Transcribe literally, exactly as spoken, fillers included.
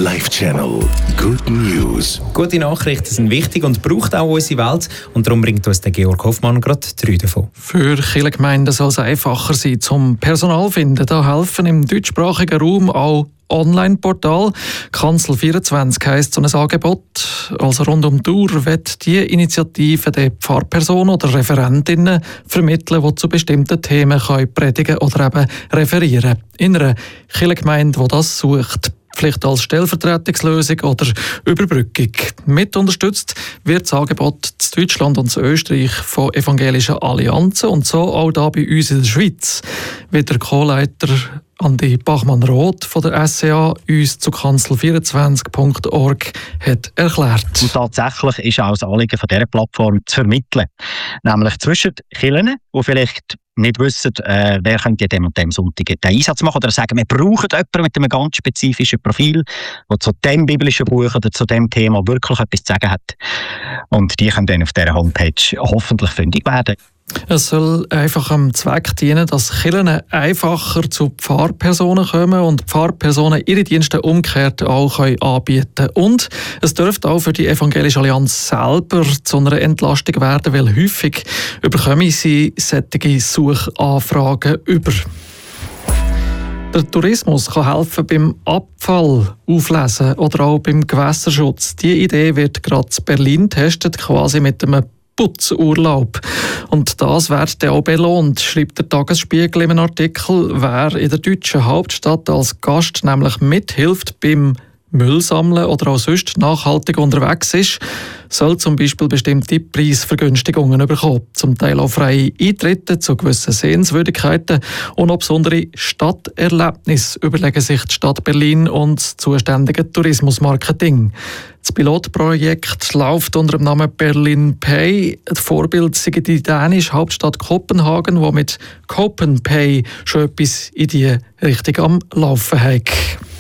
Live Channel. Good News. Gute Nachrichten sind wichtig und braucht auch unsere Welt. Und darum bringt uns der Georg Hoffmann gerade drei davon. Für Kirchengemeinden soll es einfacher sein, zum Personal zu finden. Da helfen im deutschsprachigen Raum auch Online-Portal. Kanzel vierundzwanzig heisst so ein Angebot. Also rund um die Uhr wird die Initiative der Pfarrpersonen oder Referentinnen vermitteln, die zu bestimmten Themen predigen oder eben referieren. In einer Kirchengemeinde, die das sucht. Vielleicht als Stellvertretungslösung oder Überbrückung. Mit unterstützt wird das Angebot in Deutschland und in Österreich von evangelischen Allianzen und so auch hier bei uns in der Schweiz. Wie der Co-Leiter Andi Bachmann-Roth von der S C A uns zu kanzel vierundzwanzig punkt org hat erklärt. Und tatsächlich ist auch das Anliegen von dieser Plattform zu vermitteln. Nämlich zwischen Kirchen, die vielleicht nicht wissen, äh, wer könnte dem und dem Sonntag den Einsatz machen oder sagen, wir brauchen jemanden mit einem ganz spezifischen Profil, der zu dem biblischen Buch oder zu dem Thema wirklich etwas zu sagen hat. Und die können dann auf dieser Homepage hoffentlich fündig werden. Es soll einfach am Zweck dienen, dass Kirchen einfacher zu Pfarrpersonen kommen und Pfarrpersonen ihre Dienste umgekehrt auch anbieten können. Und es dürfte auch für die Evangelische Allianz selber zu einer Entlastung werden, weil häufig bekommen sie solche Suchanfragen über. Der Tourismus kann helfen beim Abfall auflesen oder auch beim Gewässerschutz. Diese Idee wird gerade in Berlin getestet, quasi mit einem Putzurlaub. Und das wird dann auch belohnt, schreibt der Tagesspiegel in einem Artikel. Wer in der deutschen Hauptstadt als Gast nämlich mithilft beim Müll sammeln oder auch sonst nachhaltig unterwegs ist, soll zum Beispiel bestimmte Preisvergünstigungen bekommen. Zum Teil auch freie Eintritte zu gewissen Sehenswürdigkeiten und auch besondere Stadterlebnisse überlegen sich die Stadt Berlin und das zuständige Tourismusmarketing. Das Pilotprojekt läuft unter dem Namen Berlin Pay. Das Vorbild sei die dänische Hauptstadt Kopenhagen, die mit Copenpay schon etwas in diese Richtung am Laufen hat.